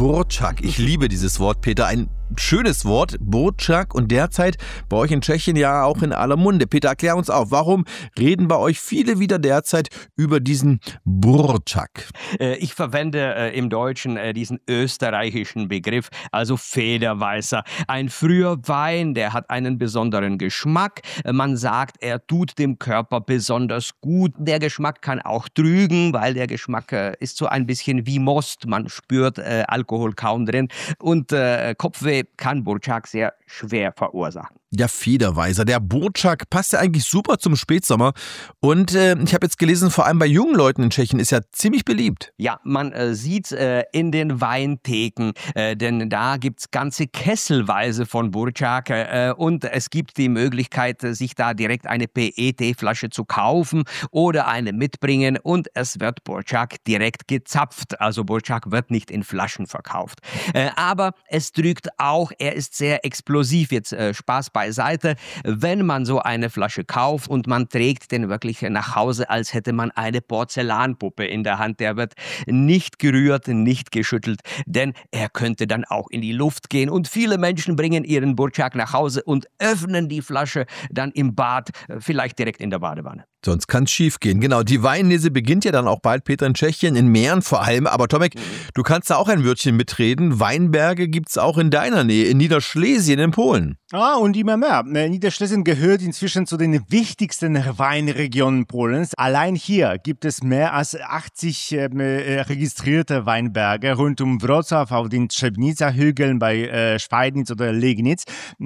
Burčak. Ich liebe dieses Wort, Peter. Ein schönes Wort, Burčak, und derzeit bei euch in Tschechien ja auch in aller Munde. Peter, erklär uns auf, warum reden bei euch viele wieder derzeit über diesen Burčak? Ich verwende im Deutschen diesen österreichischen Begriff, also Federweißer. Ein früher Wein, der hat einen besonderen Geschmack. Man sagt, er tut dem Körper besonders gut. Der Geschmack kann auch trügen, weil der Geschmack ist so ein bisschen wie Most. Man spürt Alkohol kaum drin. Und Kopfweh kann Burčak sehr schwer verursachen. Der Federweißer, der Burčak, passt ja eigentlich super zum Spätsommer. Und ich habe jetzt gelesen, vor allem bei jungen Leuten in Tschechien ist er ziemlich beliebt. Ja, man sieht in den Weintheken, denn da gibt es ganze Kesselweise von Burčak und es gibt die Möglichkeit, sich da direkt eine PET-Flasche zu kaufen oder eine mitbringen, und es wird Burčak direkt gezapft. Also Burčak wird nicht in Flaschen verkauft. Aber es trügt auch, er ist sehr explosiv. Jetzt Spaß beiseite. Wenn man so eine Flasche kauft und man trägt den wirklich nach Hause, als hätte man eine Porzellanpuppe in der Hand, der wird nicht gerührt, nicht geschüttelt, denn er könnte dann auch in die Luft gehen. Und viele Menschen bringen ihren Burčak nach Hause und öffnen die Flasche dann im Bad, vielleicht direkt in der Badewanne. Sonst kann es schief gehen. Genau, die Weinlese beginnt ja dann auch bald, Peter, in Tschechien, in Mähren vor allem. Aber Tomek, du kannst da auch ein Wörtchen mitreden. Weinberge gibt es auch in deiner Nähe, in Niederschlesien in Polen. Und immer mehr. Niederschlesien gehört inzwischen zu den wichtigsten Weinregionen Polens. Allein hier gibt es mehr als 80 registrierte Weinberge rund um Wrocław auf den Trzebnica-Hügeln bei Schweidnitz oder Legnitz.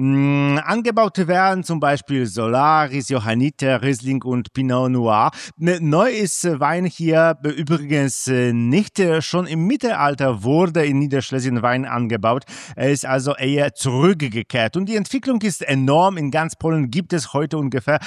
Angebaut werden zum Beispiel Solaris, Johanniter, Riesling und Pinot Noir. Neu ist Wein hier übrigens nicht. Schon im Mittelalter wurde in Niederschlesien Wein angebaut. Er ist also eher zurückgekehrt. Und die Entwicklung ist enorm. In ganz Polen gibt es heute ungefähr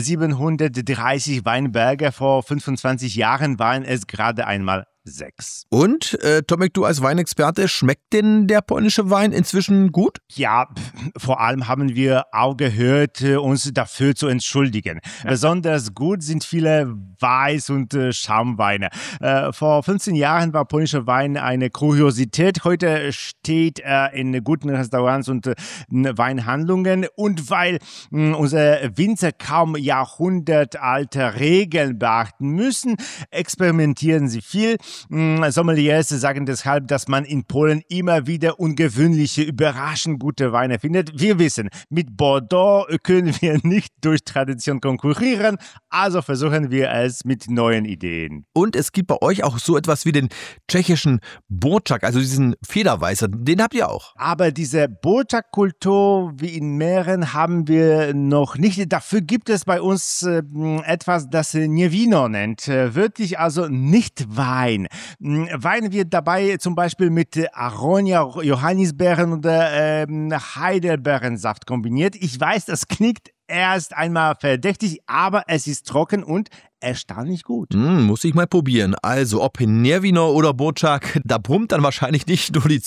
730 Weinberge. Vor 25 Jahren waren es gerade einmal 6. Und, Tomek, du als Weinexperte, schmeckt denn der polnische Wein inzwischen gut? Ja, vor allem haben wir auch gehört, uns dafür zu entschuldigen. Besonders gut sind viele Weiß- und Schaumweine. Vor 15 Jahren war polnischer Wein eine Kuriosität. Heute steht er in guten Restaurants und Weinhandlungen. Und weil unsere Winzer kaum jahrhundertalte Regeln beachten müssen, experimentieren sie viel. Sommeliers sagen deshalb, dass man in Polen immer wieder ungewöhnliche, überraschend gute Weine findet. Wir wissen, mit Bordeaux können wir nicht durch Tradition konkurrieren, also versuchen wir es mit neuen Ideen. Und es gibt bei euch auch so etwas wie den tschechischen Burčak, also diesen Federweißer, den habt ihr auch. Aber diese Burčak-Kultur wie in Mähren haben wir noch nicht. Dafür gibt es bei uns etwas, das nie Vino nennt. Wörtlich also nicht Wein. Wein wird dabei zum Beispiel mit Aronia, Johannisbeeren oder Heidelbeerensaft kombiniert. Ich weiß, das klingt erst einmal verdächtig, aber es ist trocken und erstaunlich gut. Muss ich mal probieren. Also, ob Nervino oder Burčak, da brummt dann wahrscheinlich nicht nur die